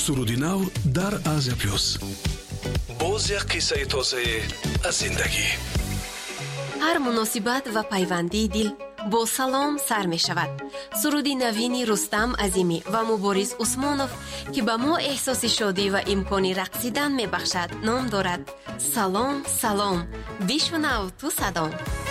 суруди нав дар Азия Плюс. боз як қиссаи тозаи аз зиндагӣ. ҳар муносибат ва пайвандии дил бо салом сар мешавад. суруди навини Рустам Азимӣ ва Мубориз Усмонов ки ба мо эҳсоси шодӣ ва имкони рақсидан мебахшад ном дорад. салом салом, бишунав ту садом.